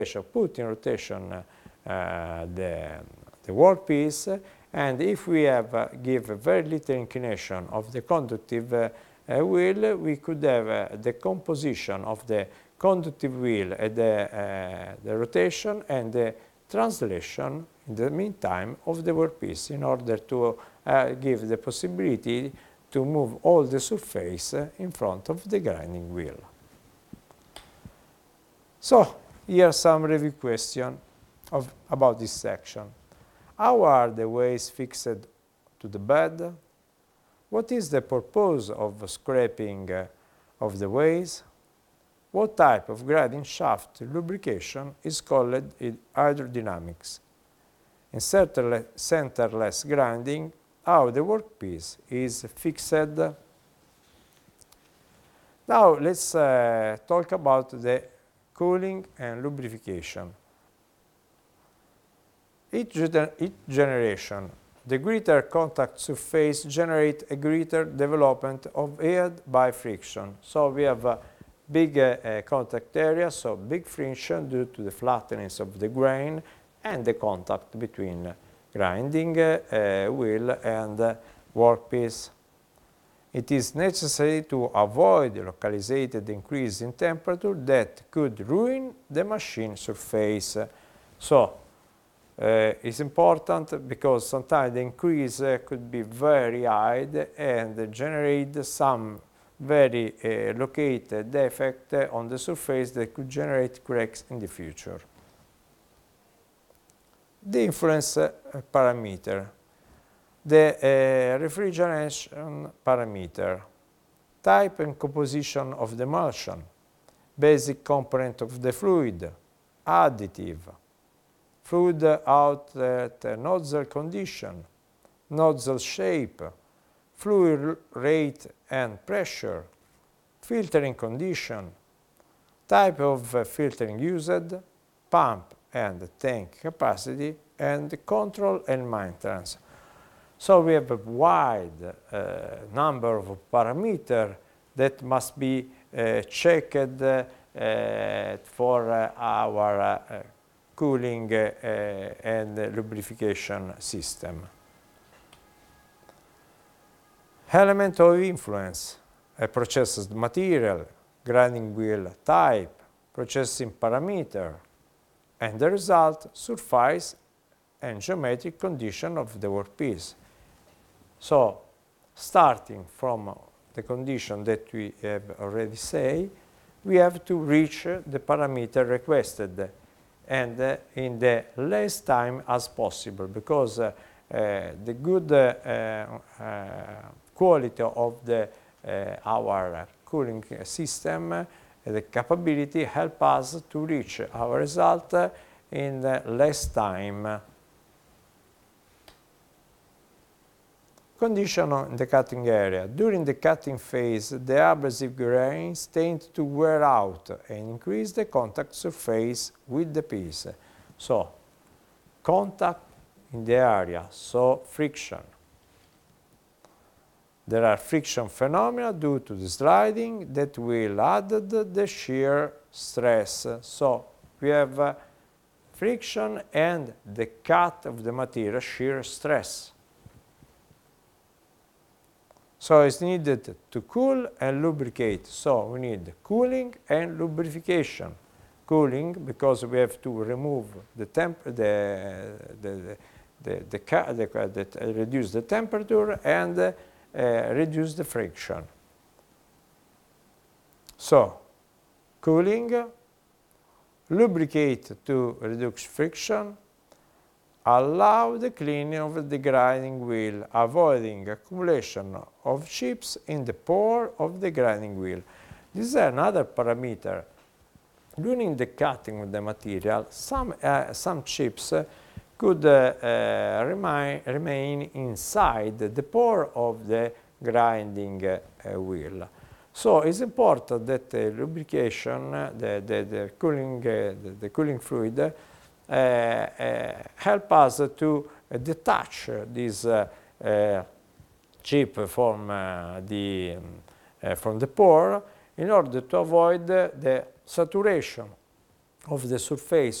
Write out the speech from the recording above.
put in rotation the workpiece, and if we give a very little inclination of the conductive wheel, we could have the composition of the conductive wheel at the rotation and the translation in the meantime of the workpiece in order to give the possibility to move all the surface in front of the grinding wheel. So here are some review questions about this section. How are the ways fixed to the bed? What is the purpose of scraping of the ways? What type of grinding shaft lubrication is called in hydrodynamics? In centerless grinding, how the workpiece is fixed? Now let's talk about the cooling and lubrication. Each generation, the greater contact surface generates a greater development of head by friction. So we have a big contact area, so big friction due to the flatness of the grain and the contact between grinding wheel and workpiece. It is necessary to avoid localized increase in temperature that could ruin the machine surface. So it's important because sometimes the increase could be very high and generate some very located defect on the surface that could generate cracks in the future. The influence parameter, the refrigeration parameter, type and composition of the emulsion, basic component of the fluid, additive, fluid outlet nozzle condition, nozzle shape, fluid rate and pressure, filtering condition, type of filtering used, pump and tank capacity, and control and maintenance. So we have a wide number of parameters that must be checked for our cooling and lubrication system. Element of influence, a processed material, grinding wheel type, processing parameter, and the result, surface and geometric condition of the workpiece. So, starting from the condition that we have already said, we have to reach the parameter requested and in the less time as possible, because the good quality of our cooling system, the capability help us to reach our result in less time. Condition in the cutting area. During the cutting phase, the abrasive grains tend to wear out and increase the contact surface with the piece. So, contact in the area, so friction. There are friction phenomena due to the sliding that will add the shear stress. So, we have friction and the cut of the material shear stress. So it's needed to cool and lubricate. So we need cooling and lubrication. Cooling because we have to remove the reduce the temperature and reduce the friction. So cooling, lubricate to reduce friction, allow the cleaning of the grinding wheel, avoiding accumulation of chips in the pore of the grinding wheel. This is another parameter. During the cutting of the material, some chips could remain inside the pore of the grinding wheel. So it's important that the lubrication, the cooling fluid, help us to detach this chip from the pore in order to avoid the saturation of the surface